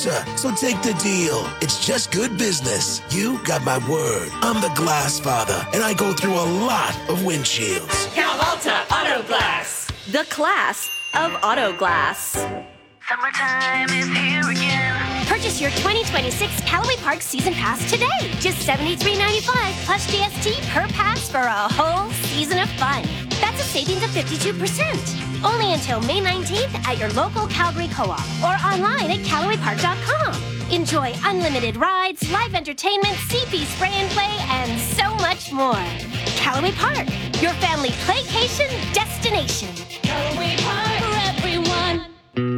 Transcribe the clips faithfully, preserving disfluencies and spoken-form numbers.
Alta, so take the deal. It's just good business. You got my word. I'm the glass father, and I go through a lot of windshields. Cal Alta Auto Glass. The class of auto glass. Summertime is here again. Purchase your twenty twenty-six Callaway Park Season Pass today. Just seventy-three ninety-five plus G S T per pass for a whole season of fun. That's a savings of fifty-two percent. Only until May nineteenth at your local Calgary Co-op or online at Callaway Park dot com. Enjoy unlimited rides, live entertainment, C P spray and play, and so much more. Callaway Park, your family playcation destination. Callaway Park for everyone.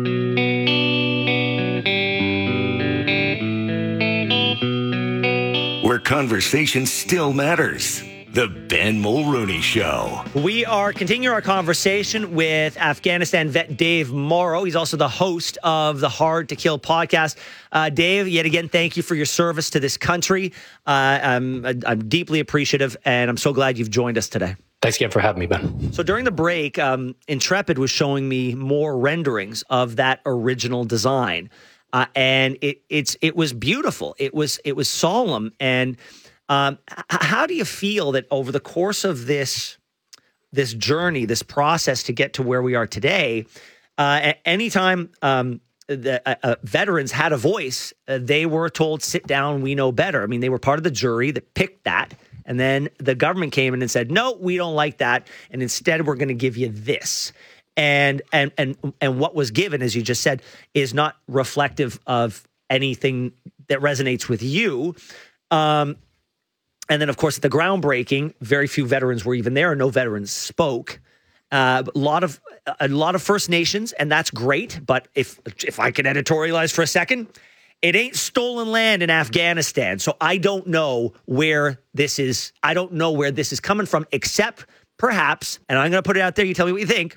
Where conversation still matters. The Ben Mulrooney Show. We are continuing our conversation with Afghanistan vet Dave Morrow. He's also the host of the Hard to Kill podcast. Uh, Dave, yet again, thank you for your service to this country. Uh, I'm, I'm deeply appreciative, and I'm so glad you've joined us today. Thanks again for having me, Ben. So during the break, um, Intrepid was showing me more renderings of that original design, uh, and it it's it was beautiful. It was it was solemn. And um, h- how do you feel that over the course of this this journey, this process to get to where we are today, uh, anytime um, the uh, uh, veterans had a voice, uh, they were told, "Sit down, we know better." I mean, they were part of the jury that picked that. And then the government came in and said, no, we don't like that. And instead, we're going to give you this. And and and and what was given, as you just said, is not reflective of anything that resonates with you. Um, and then, of course, at the groundbreaking, very few veterans were even there. No veterans spoke. Uh, a lot of a lot of First Nations, and that's great. But if if I could editorialize for a second, it ain't stolen land in Afghanistan. So I don't know where this is. I don't know where this is coming from, except perhaps, and I'm going to put it out there. You tell me what you think.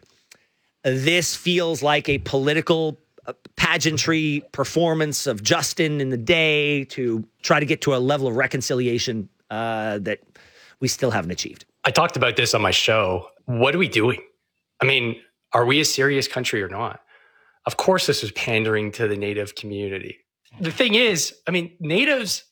This feels like a political pageantry performance of Justin in the day to try to get to a level of reconciliation uh, that we still haven't achieved. I talked about this on my show. What are we doing? I mean, are we a serious country or not? Of course, this is pandering to the Native community. The thing is, I mean, Natives,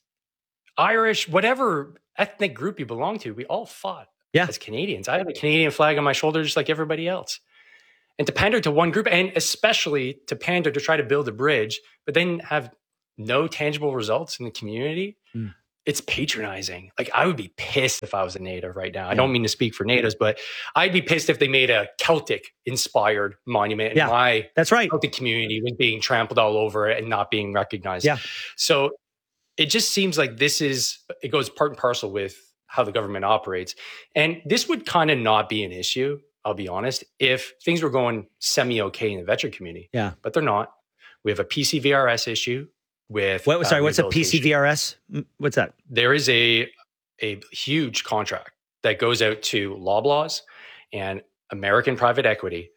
Irish, whatever ethnic group you belong to, we all fought yeah. as Canadians. I have a Canadian flag on my shoulder just like everybody else. And to pander to one group, and especially to pander to try to build a bridge, but then have no tangible results in the community, mm. it's patronizing. Like, I would be pissed if I was a Native right now. I don't mean to speak for Natives, but I'd be pissed if they made a Celtic-inspired monument and yeah, my that's right. Celtic community was being trampled all over and not being recognized. Yeah. So it just seems like this is, it goes part and parcel with how the government operates. And this would kind of not be an issue, I'll be honest, if things were going semi-okay in the veteran community. Yeah. But they're not. We have a P C V R S issue. With Wait, sorry, uh, what's a P C V R S? What's that? There is a a huge contract that goes out to Loblaws and American private equity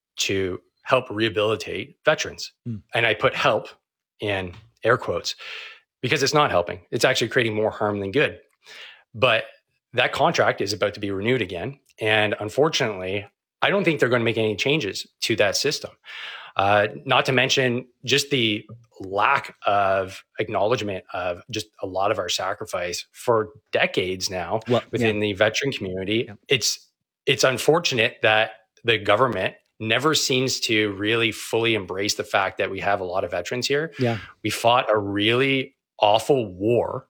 to help rehabilitate veterans. Mm. And I put help in air quotes because it's not helping. It's actually creating more harm than good. But that contract is about to be renewed again. And unfortunately, I don't think they're going to make any changes to that system. Uh, not to mention just the lack of acknowledgement of just a lot of our sacrifice for decades now well, within yeah. the veteran community. Yeah. It's it's unfortunate that the government never seems to really fully embrace the fact that we have a lot of veterans here. Yeah. We fought a really awful war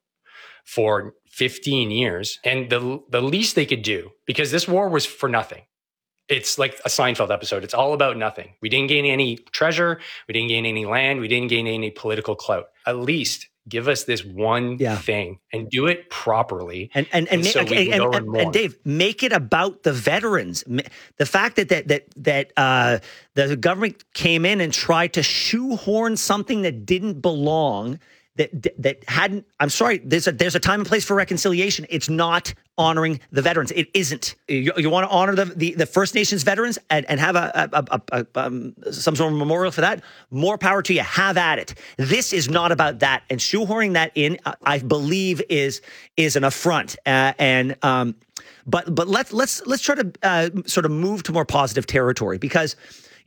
for fifteen years, and the the least they could do, because this war was for nothing. It's like a Seinfeld episode. It's all about nothing. We didn't gain any treasure. We didn't gain any land. We didn't gain any political clout. At least give us this one yeah. thing and do it properly. And and and, and, so and, and, and, and Dave, make it about the veterans. The fact that that that that uh, the government came in and tried to shoehorn something that didn't belong. That that hadn't. I'm sorry. There's a there's a time and place for reconciliation. It's not honoring the veterans. It isn't. You, you want to honor the, the the First Nations veterans and, and have a, a, a, a um, some sort of memorial for that. More power to you. Have at it. This is not about that. And shoehorning that in, I believe, is is an affront. Uh, and um, but but let's let's let's try to uh, sort of move to more positive territory, because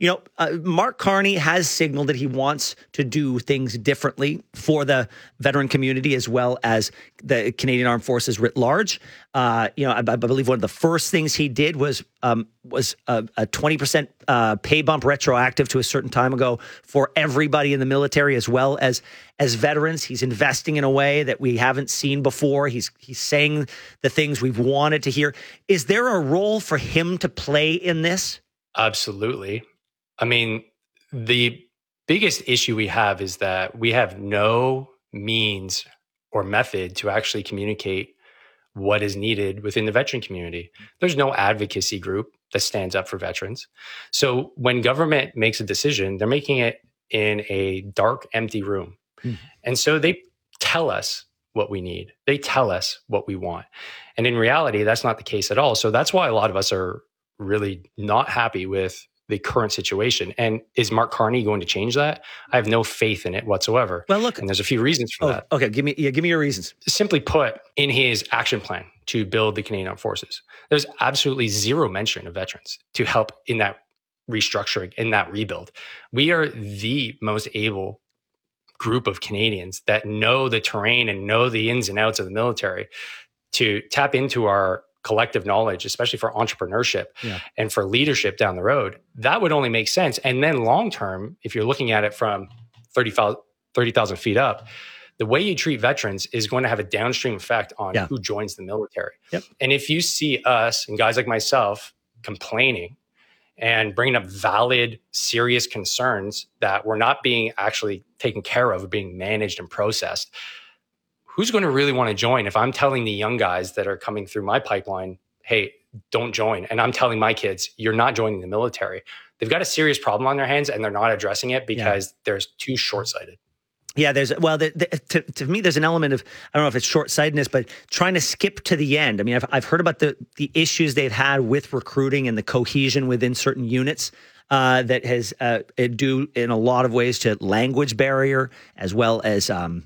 you know, uh, Mark Carney has signaled that he wants to do things differently for the veteran community as well as the Canadian Armed Forces writ large. Uh, you know, I, I believe one of the first things he did was um, was a, a twenty percent uh, pay bump retroactive to a certain time ago for everybody in the military as well as as veterans. He's investing in a way that we haven't seen before. He's he's saying the things we've wanted to hear. Is there a role for him to play in this? Absolutely. I mean, the biggest issue we have is that we have no means or method to actually communicate what is needed within the veteran community. There's no advocacy group that stands up for veterans. So when government makes a decision, they're making it in a dark, empty room. Mm. And so they tell us what we need. They tell us what we want. And in reality, that's not the case at all. So that's why a lot of us are really not happy with the current situation. And is Mark Carney going to change that? I have no faith in it whatsoever. Well, look, and there's a few reasons for oh, that. Okay, give me yeah, give me your reasons. Simply put, in his action plan to build the Canadian Armed Forces, there's absolutely zero mention of veterans to help in that restructuring, in that rebuild. We are the most able group of Canadians that know the terrain and know the ins and outs of the military to tap into our collective knowledge, especially for entrepreneurship yeah. and for leadership down the road. That would only make sense. And then long term, if you're looking at it from thirty thousand feet up, the way you treat veterans is going to have a downstream effect on yeah. who joins the military. Yep. And if you see us and guys like myself complaining and bringing up valid, serious concerns that were not being actually taken care of, being managed and processed, who's going to really want to join if I'm telling the young guys that are coming through my pipeline, hey, don't join. And I'm telling my kids, you're not joining the military. They've got a serious problem on their hands and they're not addressing it because yeah. they're too short-sighted. Yeah, there's, well, the, the, to, to me, there's an element of, I don't know if it's short-sightedness, but trying to skip to the end. I mean, I've, I've heard about the, the issues they've had with recruiting and the cohesion within certain units uh, that has uh, due in a lot of ways to language barrier as well as, um,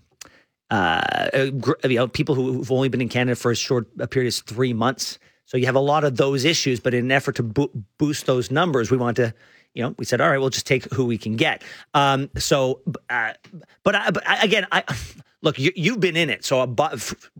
uh, you know, people who've only been in Canada for as short a period as three months. So you have a lot of those issues, but in an effort to bo- boost those numbers, we want to, you know, we said, all right, we'll just take who we can get. Um, so, uh, but, I, but I, again, I look, you, you've been in it. So uh,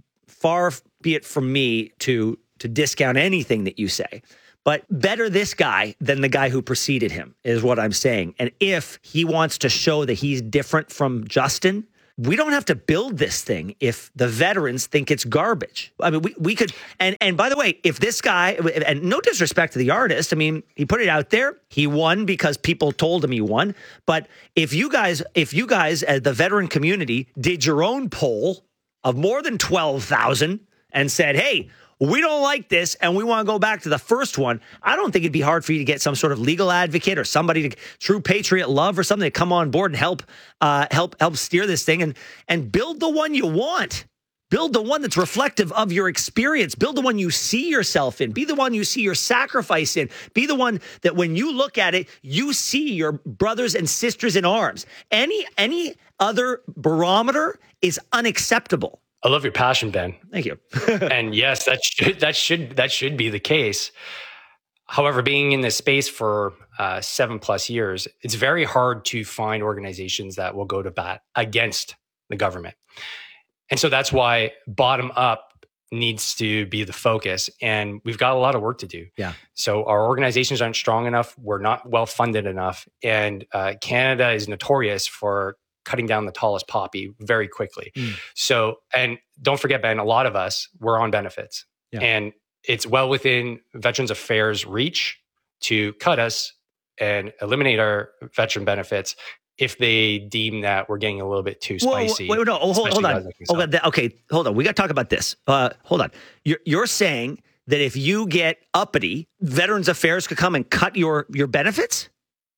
far be it from me to to discount anything that you say. But better this guy than the guy who preceded him is what I'm saying. And if he wants to show that he's different from Justin, we don't have to build this thing if the veterans think it's garbage. I mean, we, we could, and, and by the way, if this guy, and no disrespect to the artist, I mean, he put it out there, he won because people told him he won. But if you guys, if you guys, as the veteran community, did your own poll of more than twelve thousand and said, hey, we don't like this and we want to go back to the first one, I don't think it'd be hard for you to get some sort of legal advocate or somebody to True Patriot Love or something to come on board and help uh, help help steer this thing and and build the one you want. Build the one that's reflective of your experience. Build the one you see yourself in. Be the one you see your sacrifice in. Be the one that when you look at it, you see your brothers and sisters in arms. Any any other barometer is unacceptable. I love your passion, Ben. Thank you. And yes, that should that should that should be the case. However, being in this space for uh, seven plus years, it's very hard to find organizations that will go to bat against the government. And so that's why bottom up needs to be the focus. And we've got a lot of work to do. Yeah. So our organizations aren't strong enough. We're not well funded enough. And uh, Canada is notorious for cutting down the tallest poppy very quickly. Mm. So, and don't forget, Ben, a lot of us, we're on benefits. Yeah. And it's well within Veterans Affairs' reach to cut us and eliminate our veteran benefits if they deem that we're getting a little bit too spicy. Wait, wait, no, hold, hold on. Like hold on. Okay, hold on. We got to talk about this. Uh, hold on. You're, you're saying that if you get uppity, Veterans Affairs could come and cut your, your benefits?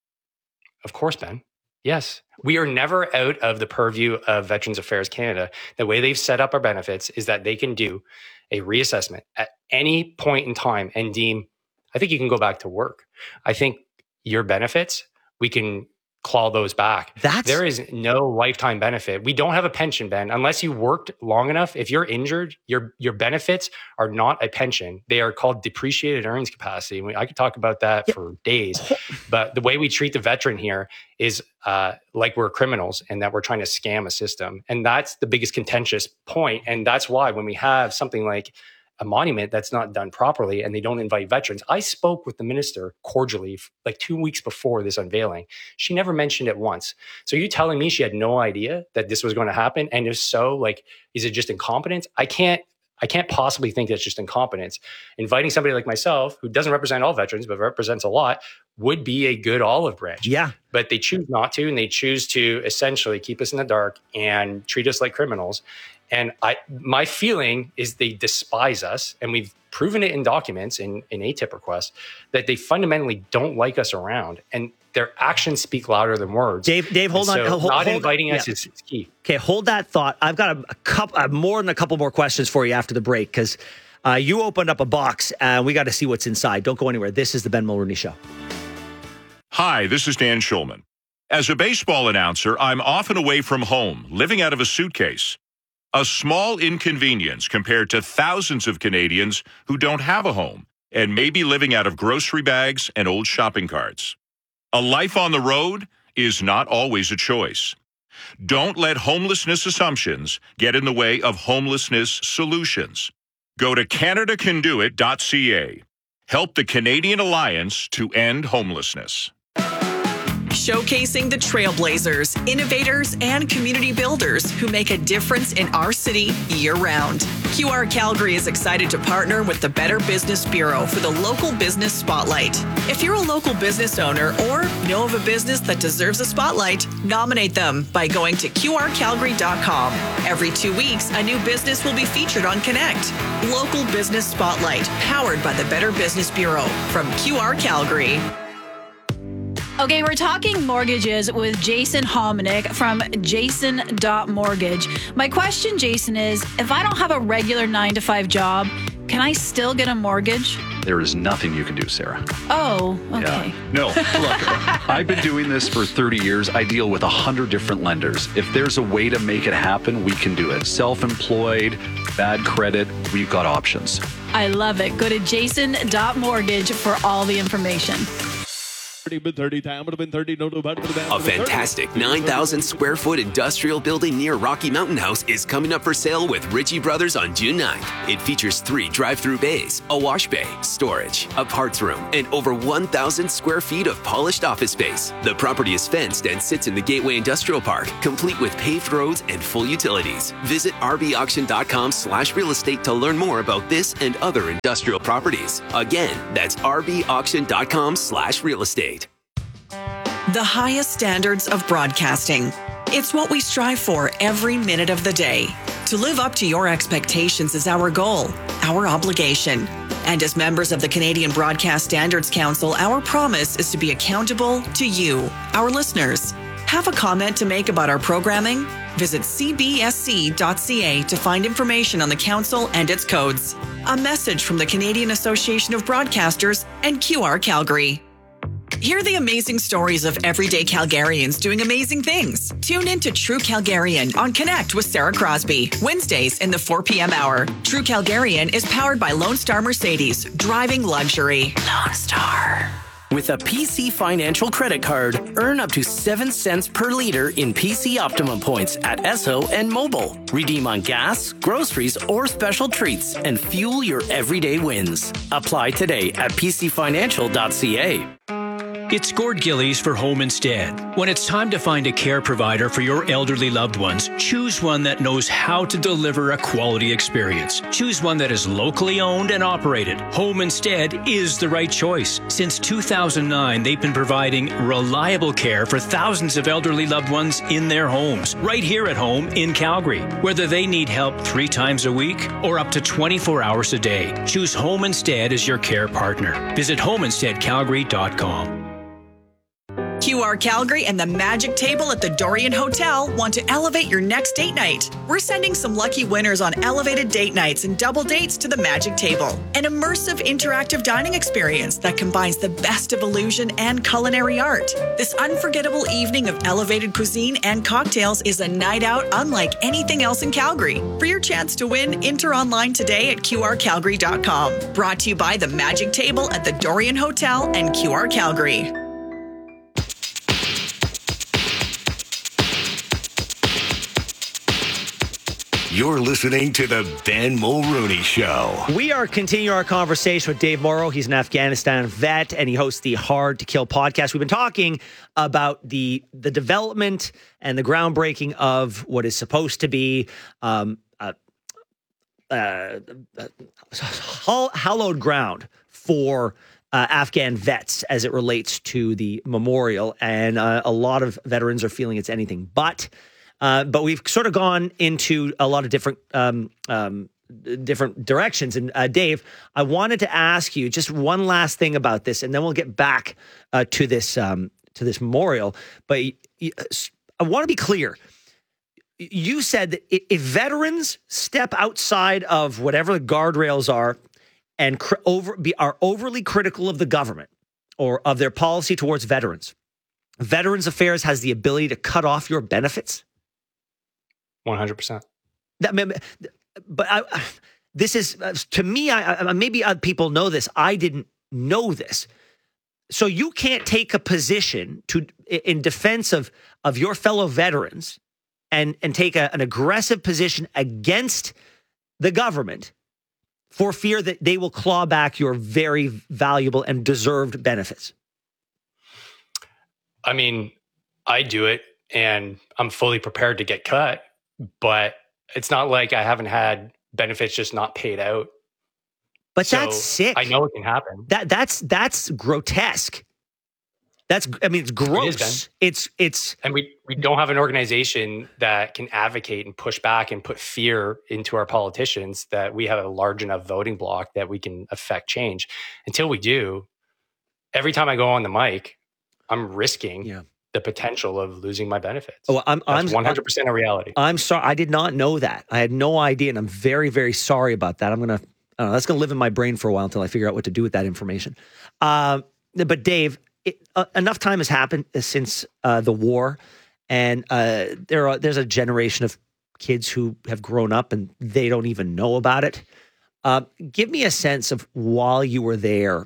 Of course, Ben. Yes. We are never out of the purview of Veterans Affairs Canada. The way they've set up our benefits is that they can do a reassessment at any point in time and deem, I think you can go back to work. I think your benefits, we can claw those back. That's there is no lifetime benefit. We don't have a pension, Ben, unless you worked long enough. If you're injured, your your benefits are not a pension. They are called depreciated earnings capacity. I could talk about that yeah. for days. But the way we treat the veteran here is uh, like we're criminals and that we're trying to scam a system. And that's the biggest contentious point. And that's why when we have something like a monument that's not done properly and they don't invite veterans. I spoke with the minister cordially like two weeks before this unveiling. She never mentioned it once. So you're telling me she had no idea that this was going to happen? And if so, like, is it just incompetence? I can't, I can't possibly think it's just incompetence. Inviting somebody like myself, who doesn't represent all veterans, but represents a lot, would be a good olive branch. Yeah. But they choose not to, and they choose to essentially keep us in the dark and treat us like criminals. And I, my feeling is they despise us, and we've proven it in documents, in, in A T I P requests, that they fundamentally don't like us around, and their actions speak louder than words. Dave, Dave, hold and on. So hold, not hold, inviting us yeah. is, is key. Okay, hold that thought. I've got a, a couple, uh, more than a couple more questions for you after the break, because uh, you opened up a box, and we got to see what's inside. Don't go anywhere. This is the Ben Mulroney Show. Hi, this is Dan Schulman. As a baseball announcer, I'm often away from home, living out of a suitcase. A small inconvenience compared to thousands of Canadians who don't have a home and may be living out of grocery bags and old shopping carts. A life on the road is not always a choice. Don't let homelessness assumptions get in the way of homelessness solutions. Go to Canada Can Do It dot C A. Help the Canadian Alliance to End Homelessness. Showcasing the trailblazers, innovators, and community builders who make a difference in our city year-round. Q R Calgary is excited to partner with the Better Business Bureau for the Local Business Spotlight. If you're a local business owner or know of a business that deserves a spotlight, nominate them by going to Q R Calgary dot com. Every two weeks, a new business will be featured on Connect. Local Business Spotlight, powered by the Better Business Bureau from Q R Calgary. Okay, we're talking mortgages with Jason Hominick from Jason dot Mortgage. My question, Jason, is if I don't have a regular nine to five job, can I still get a mortgage? There is nothing you can do, Sarah. Oh, okay. Yeah. No, look, I've been doing this for thirty years. I deal with one hundred different lenders. If there's a way to make it happen, we can do it. Self-employed, bad credit, we've got options. I love it. Go to Jason dot Mortgage for all the information. A fantastic nine thousand square foot industrial building near Rocky Mountain House is coming up for sale with Ritchie Brothers on June ninth. It features three drive-through bays, a wash bay, storage, a parts room, and over one thousand square feet of polished office space. The property is fenced and sits in the Gateway Industrial Park, complete with paved roads and full utilities. Visit R B auction dot com slash real estate to learn more about this and other industrial properties. Again, that's R B auction dot com slash real estate. The highest standards of broadcasting. It's what we strive for every minute of the day. To live up to your expectations is our goal, our obligation. And as members of the Canadian Broadcast Standards Council, our promise is to be accountable to you, our listeners. Have a comment to make about our programming? Visit C B S C dot C A to find information on the council and its codes. A message from the Canadian Association of Broadcasters and Q R Calgary. Hear the amazing stories of everyday Calgarians doing amazing things. Tune in to True Calgarian on Connect with Sarah Crosby, Wednesdays in the four p.m. hour. True Calgarian is powered by Lone Star Mercedes, driving luxury. Lone Star. With a P C Financial credit card, earn up to seven cents per liter in P C Optimum points at Esso and Mobile. Redeem on gas, groceries, or special treats and fuel your everyday wins. Apply today at P C financial dot C A. It's Gord Gillies for Home Instead. When it's time to find a care provider for your elderly loved ones, choose one that knows how to deliver a quality experience. Choose one that is locally owned and operated. Home Instead is the right choice. Since two thousand nine, they've been providing reliable care for thousands of elderly loved ones in their homes, right here at home in Calgary. Whether they need help three times a week or up to twenty-four hours a day, choose Home Instead as your care partner. Visit home instead calgary dot com. Q R Calgary and the Magic Table at the Dorian Hotel want to elevate your next date night. We're sending some lucky winners on elevated date nights and double dates to the Magic Table, an immersive interactive dining experience that combines the best of illusion and culinary art. This unforgettable evening of elevated cuisine and cocktails is a night out unlike anything else in Calgary. For your chance to win, enter online today at Q R Calgary dot com. Brought to you by the Magic Table at the Dorian Hotel and Q R Calgary. You're listening to the Ben Mulrooney Show. We are continuing our conversation with Dave Morrow. He's an Afghanistan vet, and he hosts the Hard to Kill podcast. We've been talking about the the development and the groundbreaking of what is supposed to be um, uh, uh, uh, hallowed ground for uh, Afghan vets as it relates to the memorial. And uh, a lot of veterans are feeling it's anything but. Uh, but we've sort of gone into a lot of different um, um, different directions. And uh, Dave, I wanted to ask you just one last thing about this, and then we'll get back uh, to this um, to this memorial. But I want to be clear. You said that if veterans step outside of whatever the guardrails are and cr- over be are overly critical of the government or of their policy towards veterans, Veterans Affairs has the ability to cut off your benefits. one hundred percent. That, but I, this is, to me, I, I, maybe people know this. I didn't know this. So you can't take a position to in defense of, of your fellow veterans and, and take a, an aggressive position against the government for fear that they will claw back your very valuable and deserved benefits. I mean, I do it and I'm fully prepared to get cut. But it's not like I haven't had benefits just not paid out. But so that's sick. I know it can happen. That that's that's grotesque. That's I mean it's gross. It is, it's it's and we we don't have an organization that can advocate and push back and put fear into our politicians that we have a large enough voting bloc that we can affect change. Until we do, every time I go on the mic, I'm risking yeah. the potential of losing my benefits. Oh, I'm, That's I'm one hundred percent a reality. I'm sorry. I did not know that. I had no idea. And I'm very, very sorry about that. I'm going to, I don't know, that's going to live in my brain for a while until I figure out what to do with that information. Uh, but Dave, it, uh, enough time has happened since uh, the war. And uh, there are, there's a generation of kids who have grown up and they don't even know about it. Uh, give me a sense of while you were there,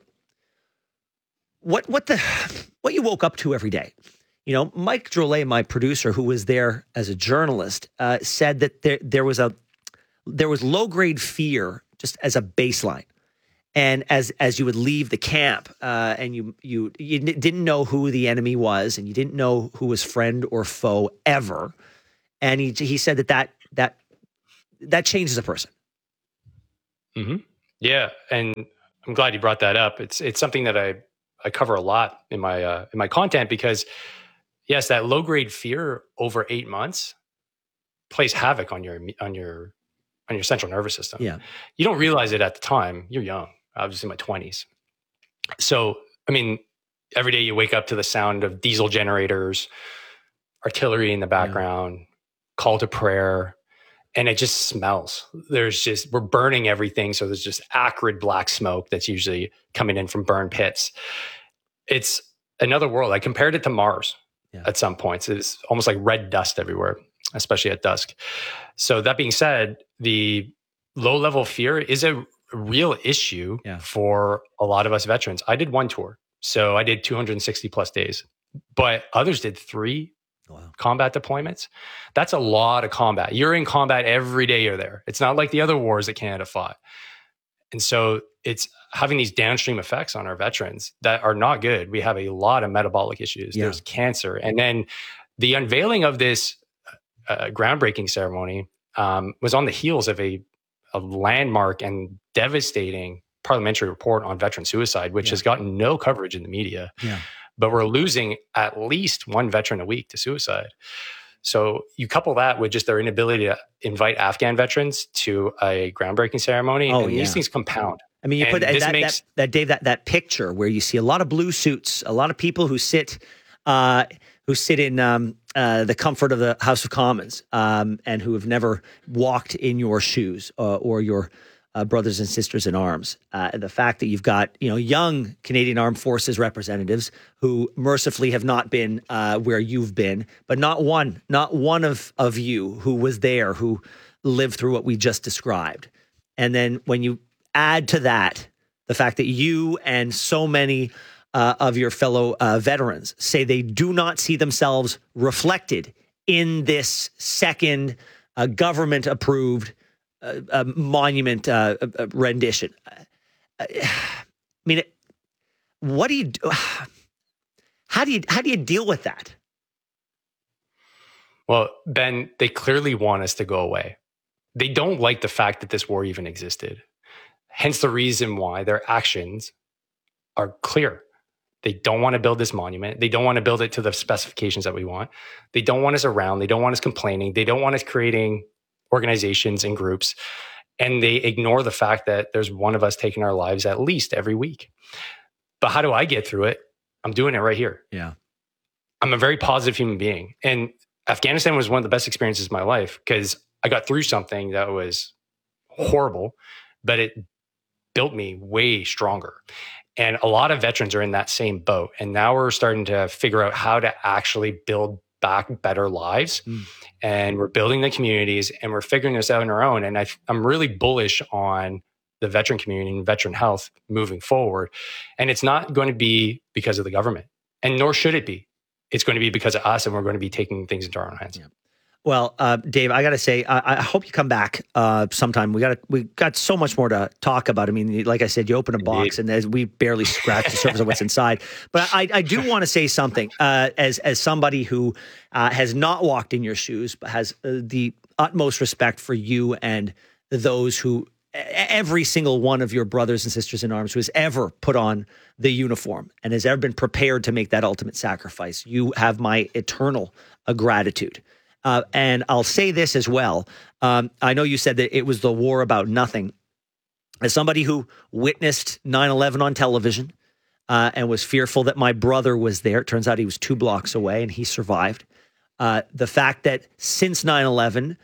what, what the, what you woke up to every day. You know, Mike Drolet, my producer, who was there as a journalist, uh, said that there there was a there was low grade fear just as a baseline, and as as you would leave the camp, uh, and you you you didn't know who the enemy was, and you didn't know who was friend or foe ever, and he he said that that that that changes a person. Mm-hmm. Yeah, and I'm glad you brought that up. It's it's something that I I cover a lot in my uh, in my content because. Yes, that low-grade fear over eight months plays havoc on your on your on your central nervous system. Yeah, you don't realize it at the time. You're young. I was in my twenties, so I mean, every day you wake up to the sound of diesel generators, artillery in the background, yeah. call to prayer, and it just smells. There's just we're burning everything, so there's just acrid black smoke that's usually coming in from burn pits. It's another world. I compared it to Mars. Yeah. At some points, it's almost like red dust everywhere, especially at dusk. So that being said, the low level fear is a real issue yeah. for a lot of us veterans. I did one tour, so I did two hundred sixty plus days, but others did three wow. combat deployments. That's a lot of combat. You're in combat every day you're there. It's not like the other wars that Canada fought. And so it's having these downstream effects on our veterans that are not good. We have a lot of metabolic issues. Yeah. There's cancer. And then the unveiling of this uh, groundbreaking ceremony um, was on the heels of a, a landmark and devastating parliamentary report on veteran suicide, which yeah. has gotten no coverage in the media. Yeah. But we're losing at least one veteran a week to suicide. So you couple that with just their inability to invite Afghan veterans to a groundbreaking ceremony, oh, and yeah. these things compound. I mean, you and put that, that, makes, that, that Dave, that, that picture where you see a lot of blue suits, a lot of people who sit uh, who sit in um, uh, the comfort of the House of Commons um, and who have never walked in your shoes uh, or your uh, brothers and sisters in arms. Uh, the fact that you've got, you know, young Canadian Armed Forces representatives who mercifully have not been uh, where you've been, but not one, not one of, of you who was there, who lived through what we just described. And then when you add to that the fact that you and so many uh, of your fellow uh, veterans say they do not see themselves reflected in this second uh, government-approved uh, uh, monument uh, uh, rendition. Uh, I mean, it, what do you do? How do you how do you deal with that? Well, Ben, they clearly want us to go away. They don't like the fact that this war even existed. Hence the reason why their actions are clear. They don't want to build this monument. They don't want to build it to the specifications that we want. They don't want us around. They don't want us complaining. They don't want us creating organizations and groups. And they ignore the fact that there's one of us taking our lives at least every week. But how do I get through it? I'm doing it right here. Yeah. I'm a very positive human being. And Afghanistan was one of the best experiences of my life because I got through something that was horrible, but it built me way stronger. And a lot of veterans are in that same boat. And now we're starting to figure out how to actually build back better lives. Mm. And we're building the communities and we're figuring this out on our own. And I, I'm really bullish on the veteran community and veteran health moving forward. And it's not going to be because of the government, and nor should it be. It's going to be because of us, and we're going to be taking things into our own hands. Yeah. Well, uh, Dave, I got to say, I, I hope you come back uh, sometime. We got we got so much more to talk about. I mean, like I said, you open a box, and as we barely scratch the surface of what's inside. But I, I do want to say something uh, as as somebody who uh, has not walked in your shoes, but has uh, the utmost respect for you and those who, every single one of your brothers and sisters in arms who has ever put on the uniform and has ever been prepared to make that ultimate sacrifice. You have my eternal uh, gratitude. Uh, and I'll say this as well. Um, I know you said that it was the war about nothing. As somebody who witnessed nine eleven on television uh, and was fearful that my brother was there, it turns out he was two blocks away and he survived. Uh, the fact that since nine eleven,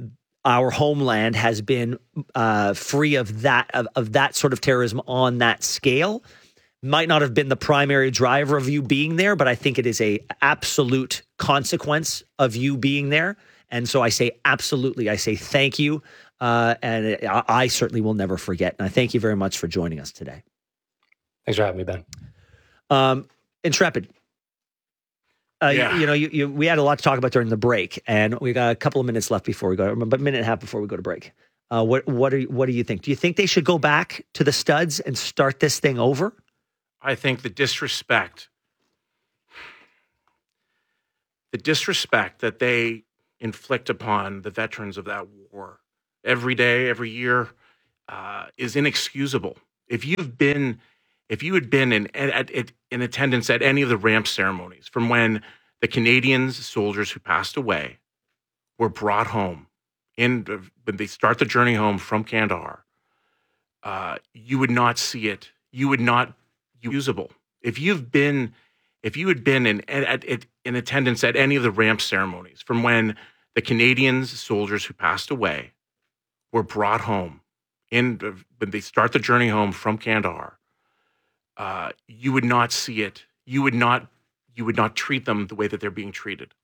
our homeland has been uh, free of that of, of that sort of terrorism on that scale might not have been the primary driver of you being there, but I think it is a absolute consequence of you being there. And so I say absolutely. I say thank you. Uh, and I, I certainly will never forget. And I thank you very much for joining us today. Thanks for having me, Ben. Um, Intrepid. Uh, yeah. you, you know, you, you, we had a lot to talk about during the break, and we got a couple of minutes left before we go, about a minute and a half before we go to break. Uh, what what are what do you think? Do you think they should go back to the studs and start this thing over? I think the disrespect, the disrespect that they inflict upon the veterans of that war every day, every year, uh, is inexcusable. If you've been, if you had been in, at, at, in attendance at any of the ramp ceremonies from when the Canadians, soldiers who passed away, were brought home, in when they start the journey home from Kandahar, uh, you would not see it. You would not. Usable. If you've been, if you had been in at, at, in attendance at any of the ramp ceremonies from when the Canadians, soldiers who passed away, were brought home, in when they start the journey home from Kandahar, uh, you would not see it. You would not. You would not treat them the way that they're being treated.